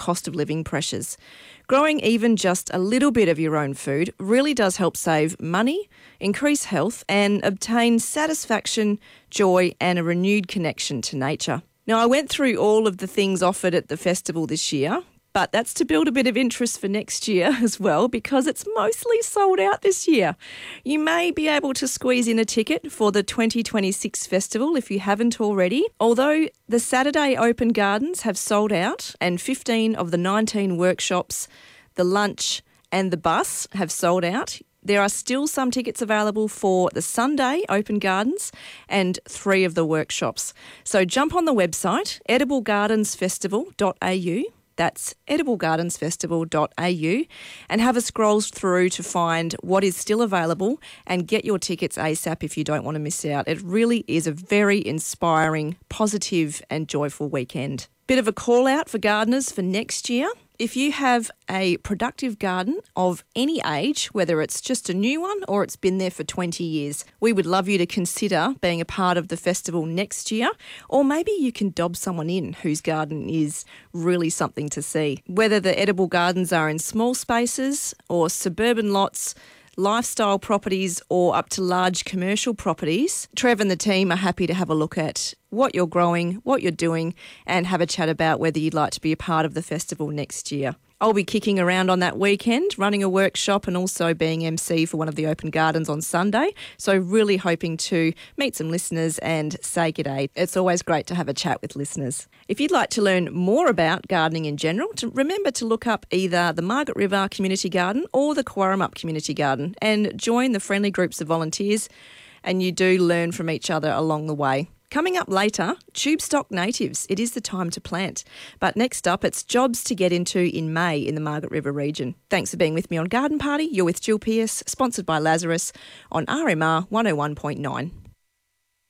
cost of living pressures. Growing even just a little bit of your own food really does help save money, increase health, and obtain satisfaction, joy, and a renewed connection to nature. Now, I went through all of the things offered at the festival this year, but that's to build a bit of interest for next year as well, because it's mostly sold out this year. You may be able to squeeze in a ticket for the 2026 festival if you haven't already. Although the Saturday open gardens have sold out and 15 of the 19 workshops, the lunch and the bus have sold out, there are still some tickets available for the Sunday open gardens and 3 of the workshops. So jump on the website, ediblegardensfestival.au. That's ediblegardensfestival.au, and have a scroll through to find what is still available and get your tickets ASAP if you don't want to miss out. It really is a very inspiring, positive and joyful weekend. Bit of a call out for gardeners for next year. If you have a productive garden of any age, whether it's just a new one or it's been there for 20 years, we would love you to consider being a part of the festival next year, or maybe you can dob someone in whose garden is really something to see. Whether the edible gardens are in small spaces or suburban lots, lifestyle properties or up to large commercial properties, Trev and the team are happy to have a look at what you're growing, what you're doing, and have a chat about whether you'd like to be a part of the festival next year. I'll be kicking around on that weekend, running a workshop and also being MC for one of the open gardens on Sunday. So really hoping to meet some listeners and say g'day. It's always great to have a chat with listeners. If you'd like to learn more about gardening in general, remember to look up either the Margaret River Community Garden or the Quarramup Community Garden and join the friendly groups of volunteers, and you do learn from each other along the way. Coming up later, tube stock natives. It is the time to plant. But next up, it's jobs to get into in May in the Margaret River region. Thanks for being with me on Garden Party. You're with Jill Pearce, sponsored by Lazarus on RMR 101.9.